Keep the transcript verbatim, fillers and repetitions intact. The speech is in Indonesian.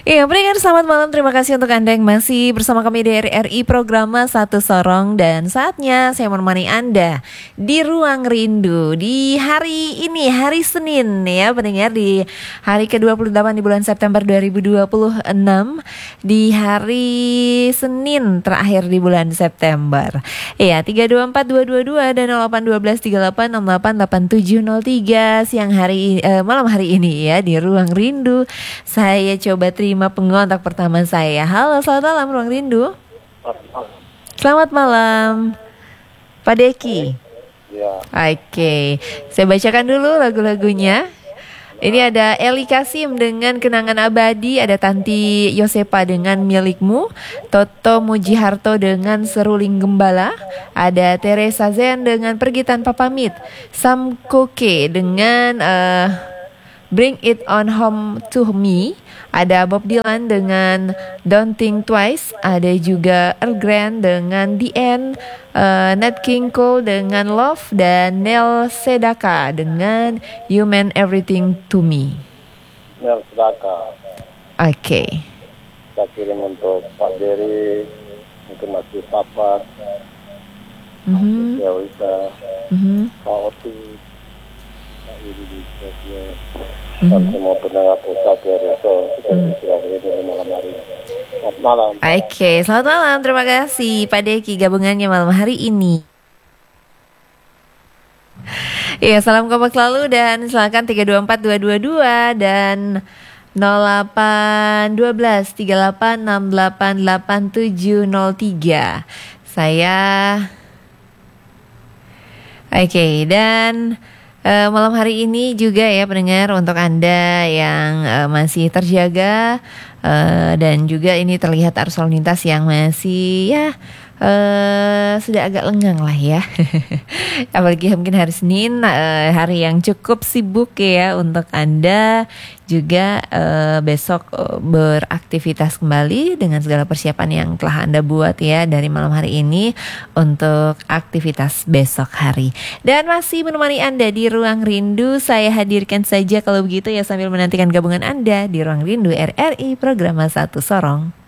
Iya, pendengar selamat malam. Terima kasih untuk Anda yang masih bersama kami di R R I program Satu Sorong. Dan saatnya saya menemani Anda di Ruang Rindu di hari ini, hari Senin ya pendengar, di hari ke dua puluh delapan di bulan September dua ribu dua puluh enam, di hari Senin terakhir di bulan September. Iya, tiga dua empat dua dua dua dan nol delapan satu dua tiga delapan enam delapan delapan tujuh nol tiga siang hari eh, malam hari ini ya di Ruang Rindu. Saya coba terima pengontak pertama saya. Halo, selamat malam Ruang Rindu. Selamat malam Pak Deki. Ya. Oke, saya bacakan dulu lagu-lagunya. Ini ada Eli Kasim dengan Kenangan Abadi, ada Tanti Yosepa dengan Milikmu, Toto Mujiharto dengan Seruling Gembala, ada Teresa Zen dengan Pergi Tanpa Pamit, Sam Koke dengan uh, Bring It On Home To Me, ada Bob Dylan dengan Don't Think Twice, ada juga Earl Grant dengan The End, uh, Nat King Cole dengan Love, dan Nel Sedaka dengan You Meant Everything To Me. Nel Sedaka. Oke. Okay. Saya kirim untuk Pak Dery, mungkin masih Papa, Mm-hmm. ya Wisa, Mm-hmm. Pak Oti, Pak Yudi di Sosnya, dan semua pendengar pusat ya Reso, kita istirahat ini malam hari ini. Selamat malam. Oke, okay, selamat malam. Terima kasih Pak Deki gabungannya malam hari ini. Iya, salam kompak selalu dan silakan tiga dua empat dua dua dua dan nol delapan satu dua tiga delapan enam delapan delapan tujuh nol tiga. Saya Oke, okay, dan uh, malam hari ini juga ya pendengar, untuk Anda yang uh, masih terjaga uh, dan juga ini terlihat arus lalu lintas yang masih ya Uh, sudah agak lengang lah ya. Apalagi mungkin hari Senin, uh, hari yang cukup sibuk ya untuk Anda juga uh, besok uh, beraktivitas kembali dengan segala persiapan yang telah Anda buat ya dari malam hari ini untuk aktivitas besok hari. Dan masih menemani Anda di Ruang Rindu, saya hadirkan saja kalau begitu ya sambil menantikan gabungan Anda di Ruang Rindu R R I program Satu Sorong.